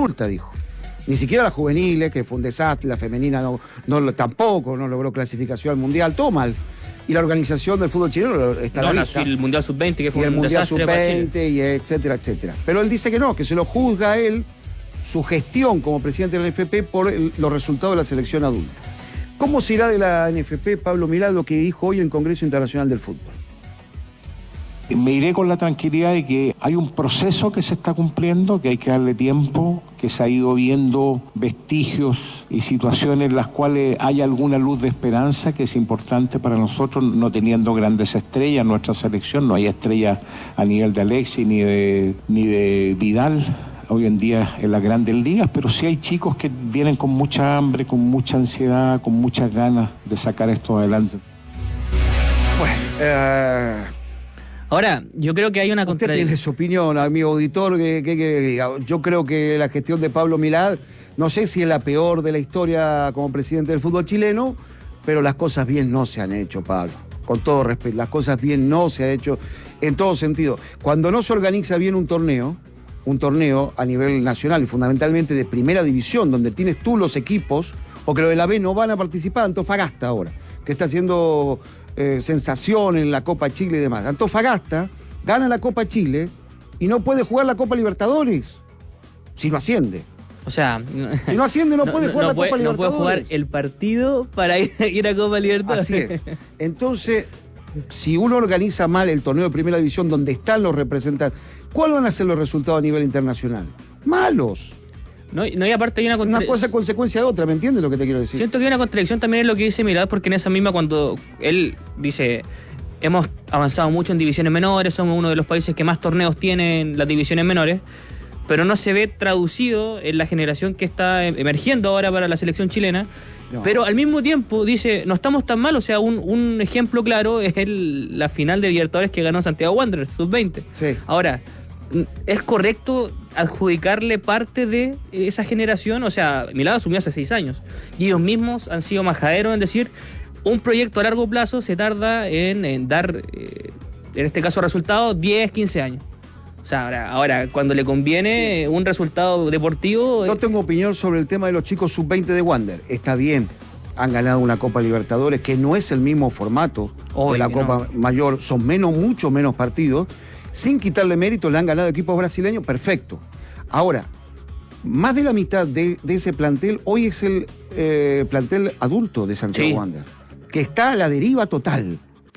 adulta, dijo. Ni siquiera las juveniles, que fue un desastre, la femenina tampoco no logró clasificación al Mundial, todo mal. Y la organización del fútbol chileno está a la vista. El Mundial Sub-20, que fue un desastre para Chile. Y el Mundial Sub-20, y etcétera, etcétera. Pero él dice que no, que se lo juzga a él, su gestión como presidente de la NFP, por los resultados de la selección adulta. ¿Cómo se irá de la NFP, Pablo Milad, lo que dijo hoy en el Congreso Internacional del Fútbol? Me iré con la tranquilidad de que hay un proceso que se está cumpliendo, que hay que darle tiempo, que se ha ido viendo vestigios y situaciones en las cuales hay alguna luz de esperanza, que es importante para nosotros, no teniendo grandes estrellas en nuestra selección. No hay estrellas a nivel de Alexis ni de Vidal hoy en día en las grandes ligas, pero sí hay chicos que vienen con mucha hambre, con mucha ansiedad, con muchas ganas de sacar esto adelante. Bueno, ahora, yo creo que hay una contradicción. Usted tiene su opinión, amigo auditor, que diga. Yo creo que la gestión de Pablo Milad, no sé si es la peor de la historia como presidente del fútbol chileno, pero las cosas bien no se han hecho, Pablo. Con todo respeto, las cosas bien no se han hecho en todo sentido. Cuando no se organiza bien un torneo a nivel nacional y fundamentalmente de primera división, donde tienes tú los equipos, porque los de la B no van a participar, Antofagasta ahora, que está haciendo sensación en la Copa Chile y demás. Antofagasta gana la Copa Chile y no puede jugar la Copa Libertadores si no asciende. O sea, si no asciende no puede jugar la Copa Libertadores. No puede jugar el partido para ir a Copa Libertadores. Así es. Entonces, si uno organiza mal el torneo de primera división donde están los representantes, ¿cuáles van a ser los resultados a nivel internacional? Malos. No, y aparte hay una cosa consecuencia de otra, ¿me entiendes lo que te quiero decir? Siento que hay una contradicción también en lo que dice Milad, porque en esa misma, cuando él dice, hemos avanzado mucho en divisiones menores, somos uno de los países que más torneos tienen las divisiones menores, pero no se ve traducido en la generación que está emergiendo ahora para la selección chilena. No. Pero al mismo tiempo dice, no estamos tan mal. O sea, un ejemplo claro es la final de Libertadores que ganó Santiago Wanderers, sub-20. Sí. Ahora, ¿es correcto adjudicarle parte de esa generación? O sea, Milad asumió hace 6 años y ellos mismos han sido majaderos en decir, un proyecto a largo plazo se tarda en dar, en este caso, resultados 10, 15 años. O sea, ahora cuando le conviene un resultado deportivo... Yo tengo opinión sobre el tema de los chicos sub-20 de Wander. Está bien, han ganado una Copa Libertadores, que no es el mismo formato de la Copa Mayor, son mucho menos partidos. Sin quitarle mérito, le han ganado equipos brasileños, perfecto. Ahora, más de la mitad de ese plantel hoy es el plantel adulto de Santiago Wander, que está a la deriva total.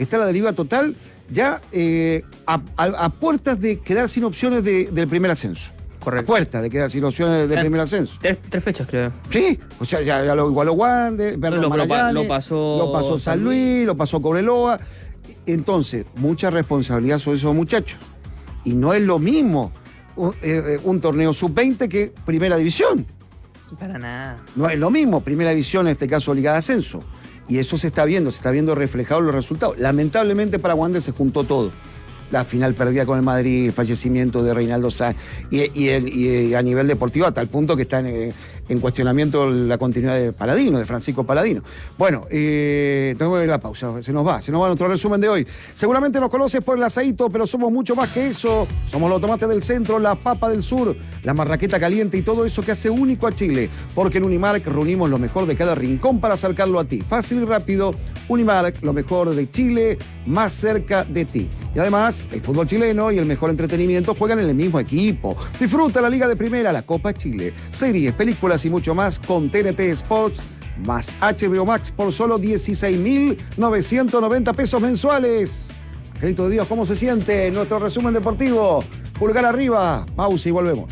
Ya a puertas de quedar sin opciones del primer ascenso. Correcto. A puertas de quedar sin opciones del primer ascenso. 3 fechas, creo. Sí, o sea, ya lo igualó Wander, lo pasó San Luis, lo pasó Cobreloa. Entonces, mucha responsabilidad sobre esos muchachos. Y no es lo mismo un torneo sub-20 que primera división. Para nada. No es lo mismo, primera división, en este caso Liga de Ascenso. Y eso se está viendo reflejado en los resultados. Lamentablemente para Wander se juntó todo. La final perdida con el Madrid, el fallecimiento de Reinaldo Sáenz y a nivel deportivo, a tal punto que está en cuestionamiento la continuidad de Paladino, de Francisco Paladino. Bueno, tengo que ver la pausa, se nos va nuestro resumen de hoy. Seguramente nos conoces por el asadito, pero somos mucho más que eso. Somos los tomates del centro, la papa del sur, la marraqueta caliente y todo eso que hace único a Chile. Porque en Unimark reunimos lo mejor de cada rincón para acercarlo a ti. Fácil y rápido, Unimark, lo mejor de Chile, más cerca de ti. Y además, el fútbol chileno y el mejor entretenimiento juegan en el mismo equipo. Disfruta la Liga de Primera, la Copa Chile, series, películas y mucho más con TNT Sports más HBO Max por solo 16.990 pesos mensuales. Angelito de Dios, ¿cómo se siente nuestro resumen deportivo? Pulgar arriba, pausa y volvemos.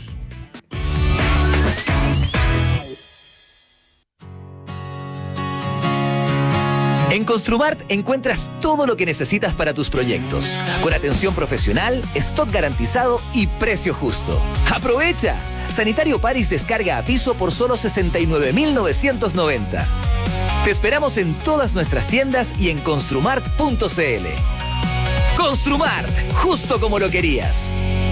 En Construmart encuentras todo lo que necesitas para tus proyectos, con atención profesional, stock garantizado y precio justo. ¡Aprovecha! Sanitario Paris descarga a piso por solo 69.990. Te esperamos en todas nuestras tiendas y en construmart.cl. Construmart, justo como lo querías.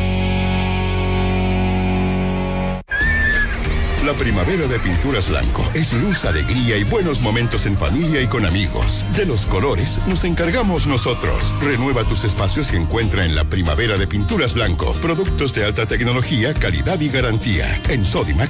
La primavera de Pinturas Blanco es luz, alegría y buenos momentos en familia y con amigos. De los colores nos encargamos nosotros. Renueva tus espacios y encuentra en la primavera de Pinturas Blanco productos de alta tecnología, calidad y garantía. En Sodimac